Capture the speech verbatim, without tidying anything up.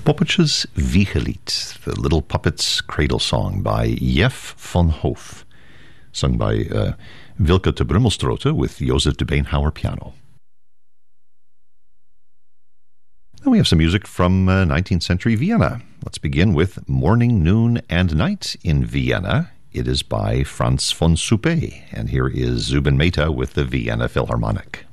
Poppetjes Wiegelied, the Little Puppets Cradle Song by Jeff van Hoof, sung by uh, Wilke te Brummelstrote with Jozef de Beenhouwer piano. Now we have some music from uh, nineteenth century Vienna. Let's begin with Morning, Noon, and Night in Vienna. It is by Franz von Suppé, and here is Zubin Mehta with the Vienna Philharmonic.